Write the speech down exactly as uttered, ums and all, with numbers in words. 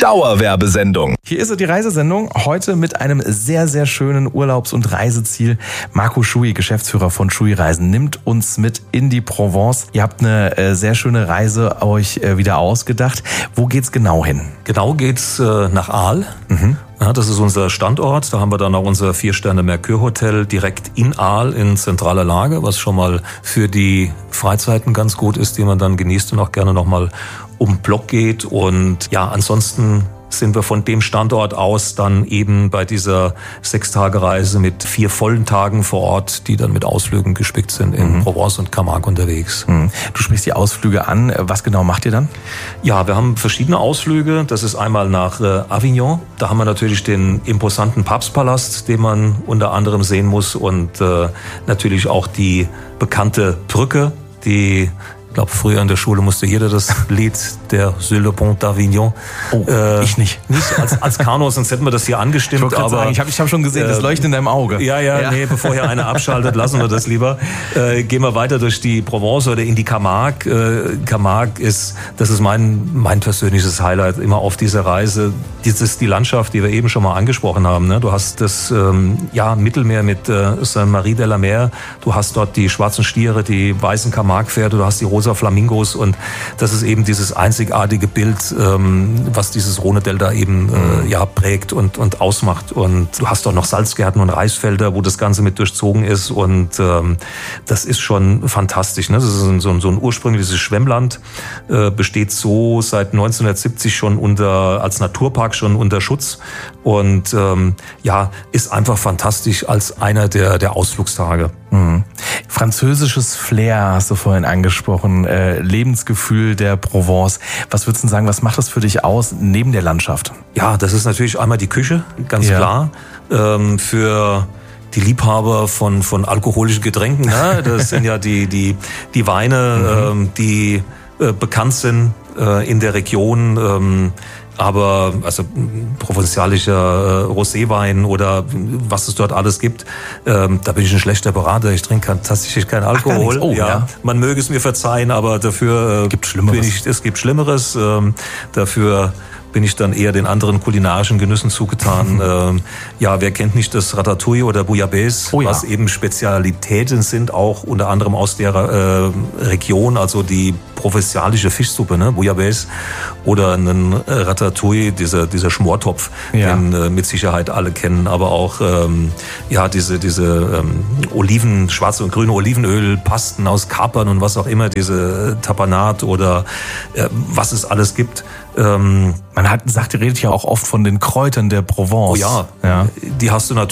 Dauerwerbesendung. Hier ist die Reisesendung, heute mit einem sehr, sehr schönen Urlaubs- und Reiseziel. Marco Schui, Geschäftsführer von Schui Reisen, nimmt uns mit in die Provence. Ihr habt eine äh, sehr schöne Reise euch äh, wieder ausgedacht. Wo geht's genau hin? Genau geht's äh, nach Arles. Mhm. Ja, das ist unser Standort. Da haben wir dann auch unser Vier-Sterne-Mercure-Hotel direkt in Arles in zentraler Lage, was schon mal für die Freizeiten ganz gut ist, die man dann genießt und auch gerne nochmal um Block geht. Und ja, ansonsten sind wir von dem Standort aus dann eben bei dieser Sechs-Tage-Reise mit vier vollen Tagen vor Ort, die dann mit Ausflügen gespickt sind in mhm. Provence und Camargue unterwegs. Mhm. Du sprichst die Ausflüge an. Was genau macht ihr dann? Ja, wir haben verschiedene Ausflüge. Das ist einmal nach äh, Avignon. Da haben wir natürlich den imposanten Papstpalast, den man unter anderem sehen muss, und äh, natürlich auch die bekannte Brücke, die Ich glaube, früher in der Schule musste jeder das Lied der Sur le Pont d'Avignon. Oh, äh, ich nicht. Nicht als, als Kanu, sonst hätten wir das hier angestimmt. Ich, aber sagen, ich habe ich hab schon gesehen, äh, das leuchtet in deinem Auge. Ja, ja, ja, nee, bevor hier einer abschaltet, lassen wir das lieber. Äh, gehen wir weiter durch die Provence oder in die Camargue. Äh, Camargue ist, das ist mein, mein persönliches Highlight immer auf dieser Reise. Das ist die Landschaft, die wir eben schon mal angesprochen haben. Ne? Du hast das ähm, ja, Mittelmeer mit äh, Saint-Marie-de-la-Mer. Du hast dort die schwarzen Stiere, die weißen Camargue-Pferde, du hast die rosa Flamingos, und das ist eben dieses einzigartige Bild, ähm, was dieses Rhone-Delta eben äh, ja, prägt und, und ausmacht. Und du hast dort noch Salzgärten und Reisfelder, wo das Ganze mit durchzogen ist, und ähm, das ist schon fantastisch. Ne? Das ist so ein, so ein ursprüngliches Schwemmland, äh, besteht so seit neunzehnhundertsiebzig schon unter, als Naturpark schon unter Schutz, und ähm, ja, ist einfach fantastisch als einer der, der Ausflugstage. Mhm. Französisches Flair hast du vorhin angesprochen, äh, Lebensgefühl der Provence. Was würdest du sagen, was macht das für dich aus neben der Landschaft? Ja, das ist natürlich einmal die Küche, ganz ja. klar. Ähm, für die Liebhaber von von alkoholischen Getränken, ne? Das sind ja die die die Weine, mhm. ähm, die äh, bekannt sind äh, in der Region. Ähm, Aber also provenzalischer äh, Roséwein oder was es dort alles gibt, ähm, da bin ich ein schlechter Berater. Ich trinke tatsächlich keinen Alkohol. Ach, oh, ja. ja. Man möge es mir verzeihen, aber dafür äh, gibt Schlimmeres. Bin ich, es gibt Schlimmeres. Ähm, dafür bin ich dann eher den anderen kulinarischen Genüssen zugetan. ähm, ja, wer kennt nicht das Ratatouille oder Bouillabaisse, oh, ja. was eben Spezialitäten sind, auch unter anderem aus der äh, Region, also die provinzialische Fischsuppe, ne, Bouillabaisse, oder einen Ratatouille, dieser dieser Schmortopf, ja. den äh, mit Sicherheit alle kennen, aber auch ähm, ja diese diese ähm, Oliven, schwarze und grüne Olivenöl, Pasten aus Kapern und was auch immer, diese Tapenade oder äh, was es alles gibt. Ähm, Man hat, sagt, redet ja auch oft von den Kräutern der Provence. Oh ja, ja. Die hast du natürlich